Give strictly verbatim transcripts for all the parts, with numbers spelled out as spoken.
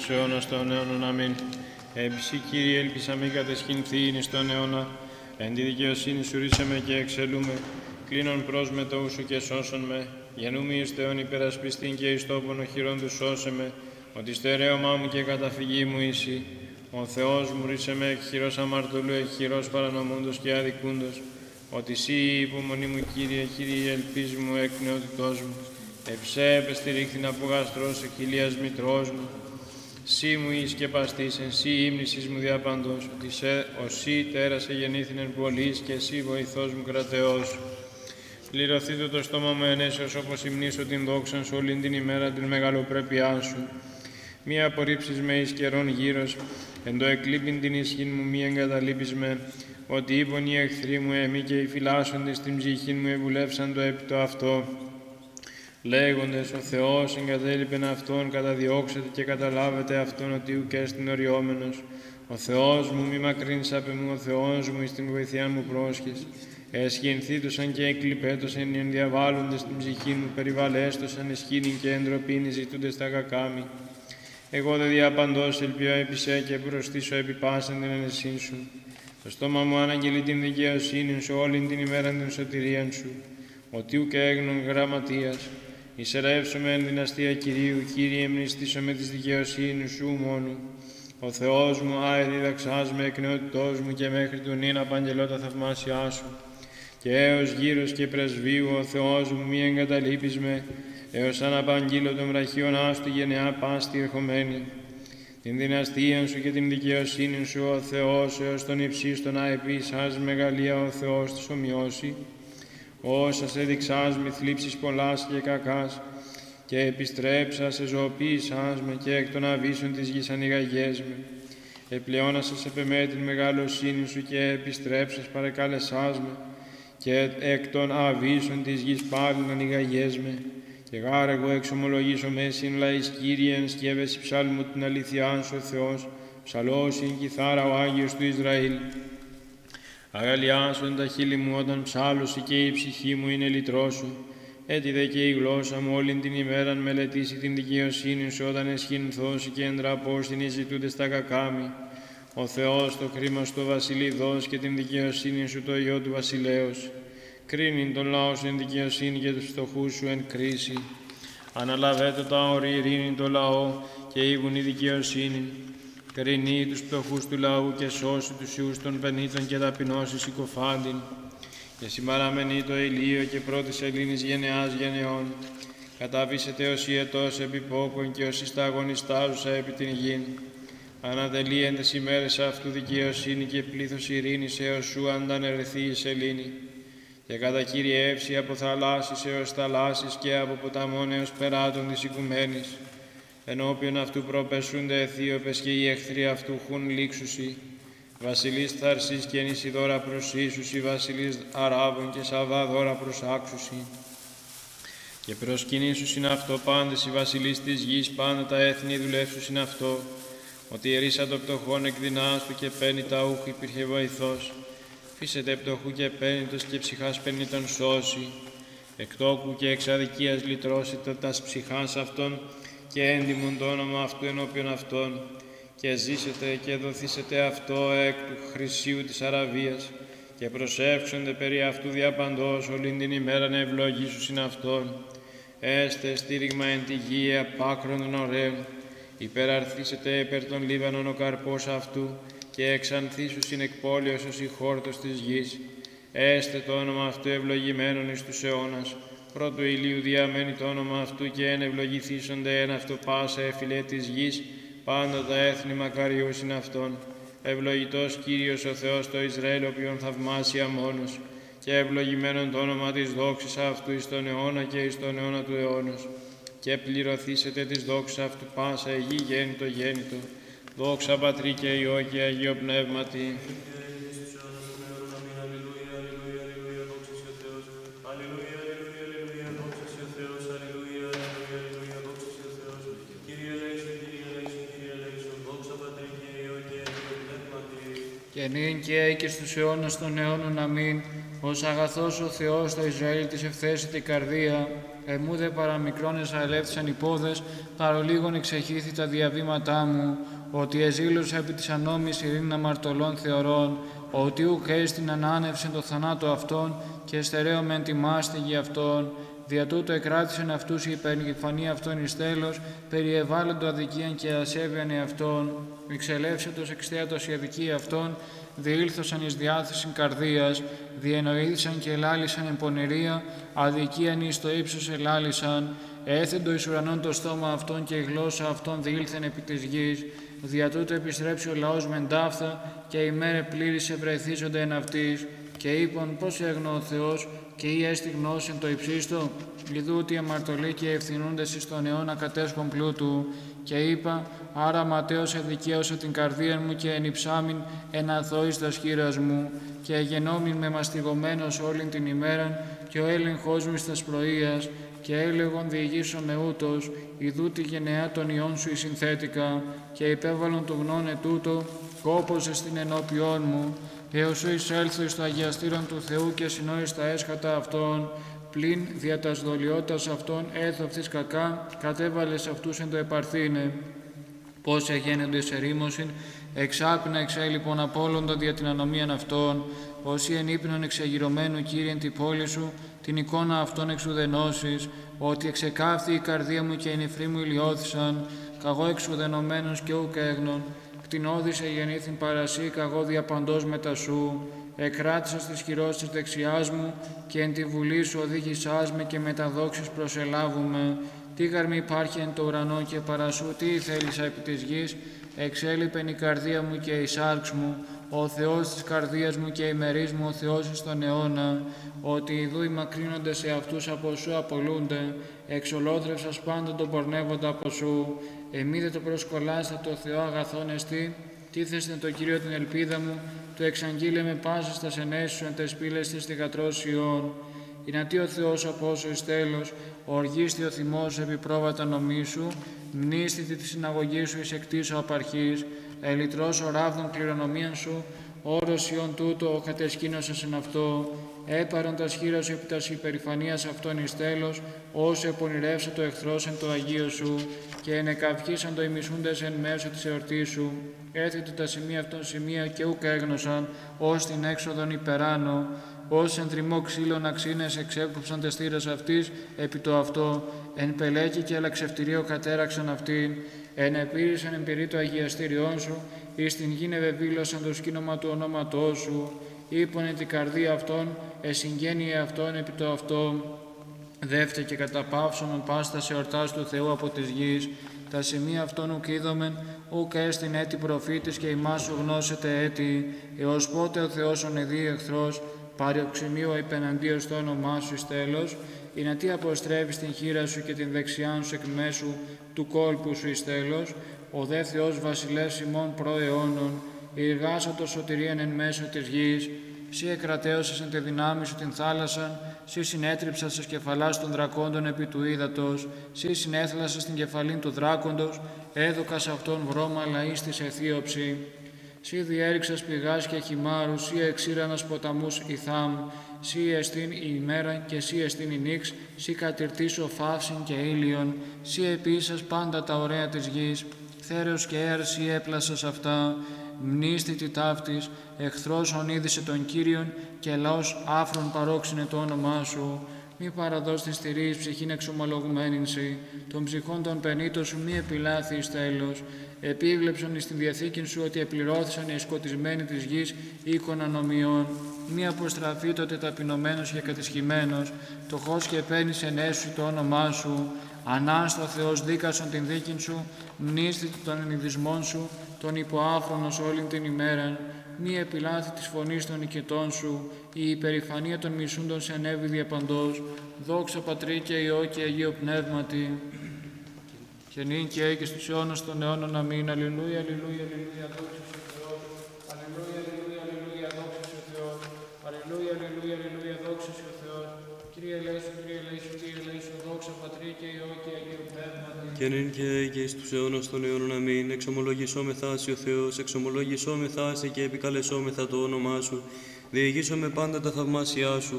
στους αιώνας των αιώνων. Αμήν. Επίση, Κύριε, έλπισα μη κατεσχυνθήν εις τον αιώνα. Εν τη δικαιοσύνη σου ρίσαμε και εξελούμε. Κλείνον προς μετώου σου και σώσον με. Γεννούμι εις Θεόν υπερασπιστήν και εις τόπον οχυρών του σώσε με. Ότι στερέωμά μου και καταφυγή μου είσαι. Ο Θεός μου ρίσε με εκ χειρός αμαρτωλού, εκ χειρός παρανομούντος και αδικούντος. Ότι σύ η υπομονή μου, Κύριε, Κύριε, η ελπίς μου, εκ νεότητός μου. Εψέπε στη ρίχθην από γαστρός, εκ ηλίας μητρός μου. Σύ μου εις και παστής, εν σύ ύμνησης μου διαπαντός. Ότι σε, ο σύ τέρας εγεννήθην εν πολλής, και σύ βοηθός μου κρατεός. Πληρωθήτω το στόμα μου ενέσεως, όπως υμνήσω την δόξαν σου όλην την ημέρα την μεγαλοπρέπειά σου. Μη απορρίψεις με εις καιρών γύρος, εν το εκλείπειν την ισχύν μου μη εγκαταλείπεις με. Ότι είπον οι εχθροί μου εμεί και οι φυλάσσοντες στην ψυχήν μου ευουλεύσαν το επί το αυτό. Λέγοντες, ο Θεός εγκατέλειπεν αυτόν, καταδιώξετε και καταλάβετε αυτόν ότι ουκ έστιν οριόμενος. Ο Θεός μου μη μακρύνεις απ' εμού, ο Θεός μου εις την βοηθειά μου πρόσχες. Εσχυνθήτωσαν και εκλειπέτωσαν οι ενδιαβάλλοντες στην ψυχή μου, περιβαλέστωσαν εσχήνην και εντροπήν ζητούντες τα κακάμι. Εγώ δε διαπαντός ελπιώ επί σε και προστήσω επί πάσαν την ενεσύν σου. Το στόμα μου αναγγελεί την δικαιοσύνη σου όλην την ημέρα την σωτηρίαν σου. Ότι ουκ έγνων γραμματείας. Εισερεύσομαι εν δυναστεία Κυρίου, Κύριε, μνηστήσω με της δικαιοσύνης σου μόνου. Ο Θεός μου, άε δίδαξάς με εκ νεότητός μου και μέχρι του νυν απαγγελώ τα θαυμάσια σου. Και έως γύρος και πρεσβείου, ο Θεός μου, μη εγκαταλείπεις με, έως αν απαγγείλω των βραχίων άστου γενεά πάστη ερχομένη. Την δυναστείαν σου και την δικαιοσύνη σου, ο Θεός, έως τον υψίστον αεπίσας μεγαλεία ο Θεός της ομοιώσει. Όσα σε δειξάς μη θλίψεις πολλάς και κακάς, και επιστρέψα σε ζωοποίησάς με και εκ των αβύσσων της γης ανοιγαγές με. Επλεώνασας επ' εμέ την μεγαλοσύνη σου και επιστρέψας παρεκάλεσάς με, και εκ των αβύσσων της γης πάλιν ανοιγαγές με. Και γάρ εγώ εξομολογήσω με συν λαής Κύριε, εν σκεύεση ψάλμου την αληθειά σου ο Θεός, ψαλός ειν κιθάρα ο Άγιος του Ισραήλ. Αγαλιάσον τα χείλη μου όταν ψάλωση και η ψυχή μου είναι λυτρό σου. Έτσι δε και η γλώσσα μου όλην την ημέραν μελετήσει την δικαιοσύνη σου όταν εσχυνθώσει και εντραπώς την ζητούντες τα κακάμι. Ο Θεός το χρήμα στο βασιλεί δώσει και την δικαιοσύνη σου το Υιό του βασιλέως. Κρίνειν τον λαό σου εν δικαιοσύνη και τους φτωχούς σου εν κρίση. Αναλαβέτω τα όρη ειρήνην το λαό και ήγουν η δικαιοσύνη. Κρινεί τους πτωχούς του λαού και σώσει τους ιούς των πενήτων και ταπεινώσει συκοφάντην. Και συμμαραμενεί το ηλίο και πρώτης Ελλήνης γενεάς γενεών. Καταβήσετε ως ιετός επί πόκον και ως εις τα αγωνιστάζουσα επί την γην. Ανατελεί εν τες ημέρες αυτού δικαιοσύνη και πλήθος ειρήνης έως σου αντανερθεί η σελήνη. Και κατακυριεύσει από θαλάσσης έως θαλάσσης και από ποταμών έως περάτων της οικουμένης. Ενώπιον αυτού προπεσούνται Αιθίωπες και οι εχθροί αυτού χουν λήξουσι. Βασιλείς Θαρσής και νησιδόρα προσήσουσι, βασιλείς Αράβων και Σαββαδόρα προσάξουσι. Και προσκυνήσουσιν αυτό πάντες οι βασιλείς της γης, πάντα τα έθνη δουλεύσουσιν αυτό. Ότι ερίσα το πτωχόν εκ δυνάς του και παίρνει τα ούχ υπήρχε βοηθός. Φύσετε πτωχού και πέννητος και ψυχάς πεννήτων σώσει. Εκτόκου και εξαδικίας λυτρώσετε τας ψυχάς αυτών και έντιμον το όνομα αυτού ενώπιον αυτών. Και ζήσετε και δοθήσετε αυτό εκ του χρυσίου της Αραβίας και προσεύξονται περί αυτού διαπαντός όλην την ημέρα να ευλογήσουσιν αυτόν. Έστε στήριγμα εν τη γη επάκρον των ωραίων. Υπεραρθήσετε υπέρ των Λίβανων ο καρπός αυτού και εξανθήσουσιν εκ πόλεως ως η χόρτος της γης. Έστε το όνομα αυτού ευλογημένον εις τους αιώνας. Πρώτου ηλίου διαμένει το όνομα αυτού και εν ευλογηθήσονται εν αυτό πάσα εφηλέ της γης. Πάντα τα έθνη μακαριούσιν αυτόν. Ευλογητός Κύριος ο Θεός το Ισραήλ, οποίον θαυμάσια μόνος, και ευλογημένον το όνομα της δόξης αυτού εις τον αιώνα και εις τον αιώνα του αιώνος. Και πληρωθήσετε της δόξης αυτού πάσα εγγύ γέννητο γέννητο. Δόξα Πατρί και Υιό και Αγίο Πνεύματι. Και νυν και και στους αιώνας των αιώνων. Αμήν. Ως αγαθός ο Θεός το Ισραήλ της ευθέσεται η καρδία. εμού δε παραμικρόνες αελεύθησαν υπόδες, παρολίγων εξεχήθη τα διαβήματά μου, ότι εζήλωσα επί της ανώμης ειρήνη αμαρτωλών θεωρών, ότι ουκ έστιν ανάνευσεν το θανάτο αυτών και στερέωμεν τη μάστιγη αυτών. Δια τούτο εκράτησεν αυτούς η υπερηφανία αυτών εις τέλος, περιεβάλλοντο αδικίαν και ασέβιαν εαυτών. Εξελεύσετος εξτέατος η αδικία αυτών, διήλθωσαν εις διάθεση καρδίας, διενοήθησαν και ελάλησαν εν πονηρία, αδικίαν εις το ύψος ελάλησαν. Έθεντο εις ουρανών το στόμα αυτών και η γλώσσα αυτών διήλθεν επί της γης. Δια τούτο επιστρέψει ο λαός μεν ταύτα και η μέρε πλήρης ευρεθίζονται εν αυτής. Και είπαν πώς έγνω ο Θεός και ή έστι γνώσιν το υψίστο, ιδού ότι αμαρτωλοί και ευθυνούντες εις τον αιώνα κατέσχον πλούτου. Και είπα, άρα ματέως εδικαίωσα την καρδία μου και ενυψάμιν εν αθώης τας χείρας μου, και εγενόμην με μαστιγωμένος όλην την ημέραν, και ο έλεγχος μου εις τας πρωίας, και έλεγον διηγήσω με ούτως, ιδού τη γενεά των ιών σου η συνθέτικα, και υπέβαλον το γνώνε τούτο, κόπωσε στην ενώπιόν μου, έως σου εισέλθω εις το αγιαστήρον του Θεού και συνόης τα έσχατα αυτών, πλην δια τας δολιώτας αυτών έθοφθης κακά, κατέβαλες αυτούς εν το επαρθήνε. Πώς εγένονται σε ρήμωσιν, εξάπινα εξέλιπον απόλοντα δια την ανομίαν αυτών, όσοι εν ύπνον εξεγυρωμένου Κύριε την πόλη σου, την εικόνα αυτών εξουδενώσεις, ότι εξεκάφθη η καρδία μου και οι νεφροί μου ηλιώθησαν, καγώ εξουδενωμένος και ουκ έγνων, κτηνώδησε γεννήθην παρασύ, καγώ διαπαντός μετά σου, εκράτησα στις χειρός της δεξιάς μου και εν τη βουλή σου οδήγησάς με και με τα δόξης προσελάβουμε. Τι γαρμή υπάρχει εν το ουρανό και παρασού, τι θέλησα επί της γης, εξέλιπεν η καρδία μου και η σάρξ μου, ο Θεός της καρδίας μου και η μερίς μου, ο Θεός εις τον αιώνα, ότι ιδού οι μακρύνοντες σε αυτούς από σου απολούνται, εξολόθρευσας πάντα τον πορνεύοντα από σου, εμεί δε το προσκολάστε το Θεό αγαθόν εστί, τίθεστε το Κύριο την ελπίδα μου, το εξαγγείλε με πάσα στα ενέσεις σου εν τες πύλες της θυγατρός Ιών. Ινατί ο Θεός από όσο εις τέλος, οργίστη ο θυμός επί πρόβατα νομίσου, μνήστητη τη συναγωγή σου εις εκτίσου απαρχής, ελυτρός ο ράβδον κληρονομίαν σου, όρος Ιών τούτο ο κατεσκήνωσες εν αυτό, έπαρον τα σχήρα σου επί τας υπερηφανίας αυτών εις τέλος, όσο επονηρεύσε το εχθρός εν το Αγίο σου, και ενεκαυχήσαν το ημισούντες εν μέσω της εορτής σου. Έθετε τα σημεία αυτών σημεία και ούκ έγνωσαν, ως την έξοδον υπεράνω, ως εν τριμμό ξύλων αξίνες εξέκοψαν τες θύρες αυτής, επί το αυτό, εν πελέκη και αλαξευτηρίο κατέραξαν αυτήν, εν επήρησαν εμπειρί το αγιαστήριόν σου, εις την γήνε βεβήλωσαν το σκήνομα του ονόματός σου, είπωνε την καρδία αυτών, εσυγγένειε αυτών επί το αυτό, δεύτε και καταπαύσομεν πάστα σε ορτάς του Θεού από της γης, τα σημεία αυτών ουκ είδομεν, ουκ έστιν έτη προφήτης και ημάς σου γνώσετε έτη, έως πότε ο Θεός ο νεδί εχθρός, παροξημείο υπεναντίος το όνομά σου εις τέλος, ή να τι αποστρέφεις την χείρα σου και την δεξιάν σου εκ μέσου του κόλπου σου εις τέλος, ο δε Θεός βασιλεύς ημών προαιώνων, ηργάσατο σωτηρίαν εν μέσω της γης, σύ εκρατέωσες εν τη δυνάμει σου την θάλασσαν, σύ συνέτριψας στις κεφαλάς των δρακόντων επί του ύδατος, σύ συνέθλασες την κεφαλήν του δράκοντος, έδωκας αυτόν βρώμα λαής της αιθίωψη. Σύ διέριξας πηγάς και χυμάρους, σύ εξήρανας ποταμούς Ιθάμ, σύ εστίν η ημέρα και σύ εστίν η νύξ, σύ κατηρτήσω φαύσιν και ήλιον, σύ επίσας πάντα τα ωραία της γης, θέρεος και αέρ σύ έπλασας αυτά, μνήστητη ταύτης, εχθρός ονείδησε τον Κύριον και λαός άφρον παρόξενε το όνομά σου. Μη παραδώσει τη στηρή ψυχήν εξομολογουμένην σοι, των ψυχών των πενήτων σου μη επιλάθει εις τέλος. Επίβλεψον εις την διαθήκην σου ότι επληρώθησαν οι σκοτισμένοι της γης οίκονα νομιών. Μη αποστραφεί τότε ταπεινωμένος και κατησχημένος, το χώς και παίρνεις εν έσου το όνομά σου. Ανάστο Θεός δίκασον την δίκην σου, μνήστητη των ενηδισμών σου, τον υποάφρονος όλην την ημέραν. Μη επιλάθη της φωνής των οικετών σου, η υπερηφανία των μισούντων σε ανέβη διαπαντός. Δόξα Πατρί και Υιό και Αγίο Πνεύματι. Και νυν και αεί και στους αιώνας των αιώνων. Αμήν. Αλληλούια, αλληλούια, αλληλούια, δόξα σου Θεός. Αλληλούια, αλληλούια, αλληλούια, δόξα σου Θεός. Αλληλούια, αλληλούια, αλληλούια, δόξα σου Θεός. Κύριε ελέησον, Κύριε ελέησον, Κύριε ελέησον, δόξα Πατρί και Υιό και Αγίο Πνεύματι. Και νυν και αεί και εις τους αιώνας των αιώνων. Αμήν. Εξομολογησόμεθα σοι ο Θεός, εξομολογησόμεθα σοι και επικαλεσόμεθα το όνομά σου. Διηγήσομαι πάντα τα θαυμάσια σου.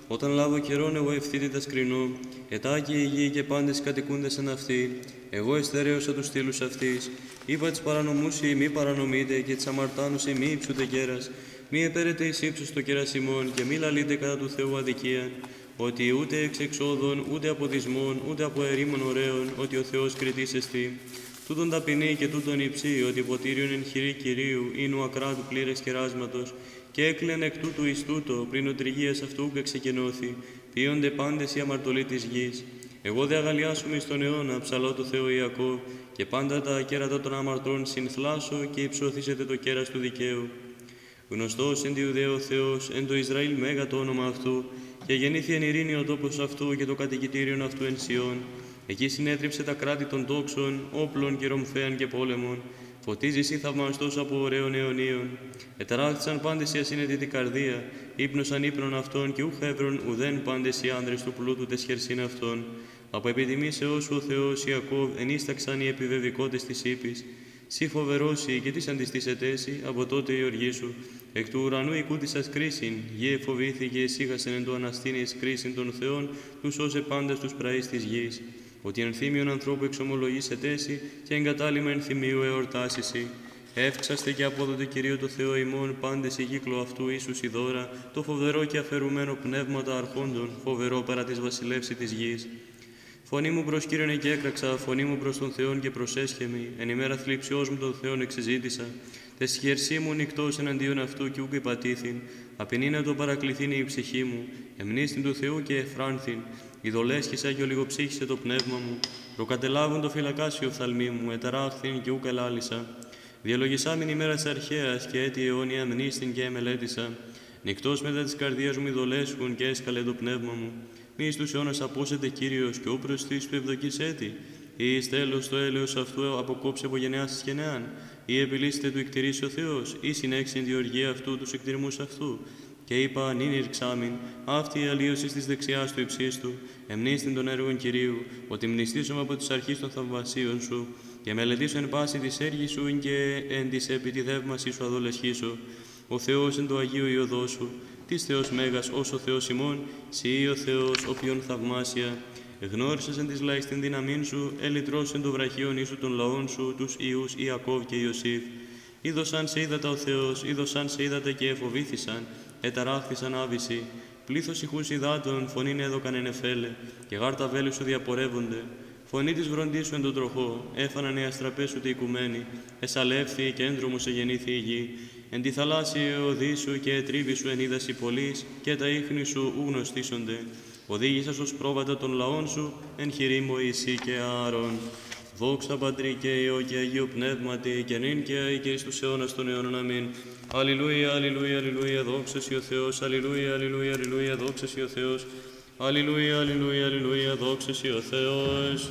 Όταν λάβω καιρόν εγώ ευθύτητα κρινώ, ετάκη η γη και πάντες κατοικούντες εν αυτή. Εγώ εστερέωσα τους στήλους αυτής. Είπα τις παρανομούσι μη παρανομείτε και τις αμαρτάνουσι μη υψούτε κέρας. Μη επέρετε εις ύψος το κέρας ημών και μη λαλείτε κατά του Θεού αδικίαν. Ότι ούτε εξ εξόδων, ούτε από δυσμών, ούτε από ερήμων ωραίων, ότι ο Θεός κριτής εστί. Τούτον ταπεινή και τούτον υψί, ότι ποτήριον εν χειρή Κυρίου, ίνου ακράτου πλήρες κεράσματος, και έκλεν εκ τούτου εις τούτο, πριν ο τριγείας αυτού και ξεκενώθη, ποιόνται πάντες οι αμαρτωλοί της γης. Εγώ δε αγαλιάσουμε εις τον αιώνα, ψαλώ το Θεό Ιακώβ, και πάντα τα κέρατα των αμαρτών συνθλάσω και υψώθησετε το κέρας του δικαίου. Γνωστός εν τη Ιουδαία ο Θεός, εν το Ισραήλ μέγα το όνομα αυτού, και γεννήθη εν ειρήνη ο τόπος αυτού και το κατοικητήριον αυτού εν Σιών. Εκεί συνέτριψε τα κράτη των τόξων, όπλων και ρομφέαν και πόλεμων. Φωτίζεις ή θαυμαστός από ωραίων αιωνίων. Εταράχθησαν πάντες οι ασύνετοι την καρδία, ύπνωσαν ύπνον αυτών και ούχ έβρον ουδέν πάντες οι άνδρες του πλούτου τες χερσίν αυτών. Από επιτιμήσεώς σου ο Θεός Ιακώβ ενίσταξαν οι επιβεβικότες της ύπης. Σύ φοβερόσι και τις αντιστήσετέσι από τότε η οργή σου. Εκ του ουρανού οικούτησας κρίσιν, γη εφοβήθηκε εσύγασεν εν το αναστήνης κρίσιν των Θεών, τους όσε πάντας τους πραείς της γης. Ότι ενθύμιον ανθρώπου εξομολογήσετέσι και εγκατάλημα ενθυμίου εορτάσισι. Εύξαστε και απόδοτε Κυρίω το Θεό ημών πάντες η κύκλο αυτού ίσους η δώρα, το φοβερό και αφαιρουμένο πνεύματα αρχόντων, φοβερό παρά της βασιλεύση της γης. Φωνή μου προς Κύριον και έκραξα, φωνή μου προς τον Θεόν και προσέσχεμη, εν ημέρα θλίψεώς μου τον Θεόν εξεζήτησα. Τες χερσί μου νυκτός εναντίον αυτού και ούκ υπατήθην, απεινήνα το παρακληθήν η ψυχή μου, εμνίστην του Θεού και εφράνθην, ειδολέσχησα και ολιγοψύχησε το πνεύμα μου, προκατελάβουν το φυλακάσιο φθαλμί μου, εταράχθην και ούκ ελάλησα. Διαλογισάμην ημέρα της αρχαίας και έτη αιώνια μνήστην και εμελέτησα. Νυκτός μετά της καρδίας μου ειδολέσχουν και έσκαλε το πνεύμα μου. Μη εις τους αιώνας απόσετε Κύριος και ού προστής του ευδοκής έτη. Ή εις τέλος το έλεος αυτού αποκόψε από γενεάς εις γενεάν. Ή επιλύσετε του εκτηρήσει ο Θεός, ή συνέξιν τη οργία αυτού τους εκτιρμούς αυτού. Και είπα, νυν ηρξάμην, αυτή η αλλίωση της δεξιάς του υψίστου, εμνίστην των έργων Κυρίου, ότι μνηστήσουμε από τις αρχής των θαυμασίων σου, και μελετήσω εν πάση της έργης σου και εν της επί τη δεύμασή σου αδολεσχήσω. Ο Θεός εν το Αγίο Ιωδό σου, της Θεός Μέγας ως ο Θεός ημών, σύ ο Θεός οποίον θαυμάσια. Εγνώρισες εν της λαής την δύναμήν σου, ελυτρός εν το βραχίον ίσου των λαών σου, τους Ιούς Ιακώβ και Ιωσήφ. Είδωσαν σε είδατα ο Θεός, είδωσαν σε είδατα και εφοβήθησαν, εταράχθησαν άβηση. Πλήθος ηχούς υδάτων, φωνήν έδωκαν εν εφέλε, και γάρτα βέλη σου διαπορεύονται. Φωνή της βροντής σου εν τον τροχό, έφαναν οι αστραπές σου τη οικουμένη, εσαλεύθη και έντρομου σε γεννήθη η γη. Εν τη θαλάσσια οδή σου και ετρίβη σου εν είδαση πολλής, και τα ίχνη σου ου γνωστήσονται. Οδήγησας ως πρόβατα των λαών σου, εν χειρή Μωυσή και Άρων. Δόξα Πατρί και Υιό και Αγίο Πνεύματι, και νυν και αεί και εις τους αιώνας των αιώνων. Αμήν. Αλληλούια, αλληλούια, αλληλούια, δόξα σοι ο Θεός. Αλληλούια, αλληλούια, αλληλούια, δόξα σοι ο Θεός. Αλληλούια, αλληλούια, αλληλούια, δόξα σοι ο Θεός.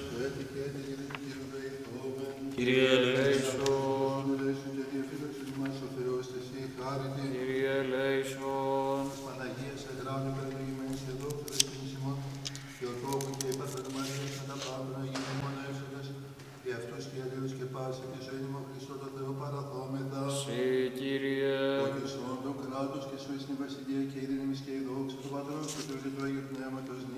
Κύριε ελέησον. Κύριε ελέησον. Παναγίας εγγράμμη περιλογημένης και δόξα δεσποινής ημών, και ο τόπου και η παθαρμανίας με τα πάντα να γίνουν μονεύσαντες, και αυτούς και αλλήλους και πάση και ζωή μου Χριστό το Θεό παραθόμεθα. Συ, Κύριε. Ότι σώντο κράτος και σου εις την βασιλεία και η δύναμη και η δόξα του Πατρός και του Υιού και του Αγίου Πνεύματος.